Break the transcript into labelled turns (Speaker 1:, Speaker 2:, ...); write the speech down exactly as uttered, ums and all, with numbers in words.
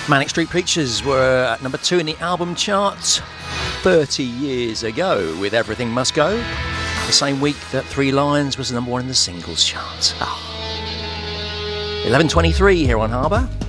Speaker 1: Manic Street Preachers were at number two in the album charts thirty years ago with Everything Must Go, the same week that Three Lions was the number one in the singles chart. Ah. eleven twenty-three here on Harbour.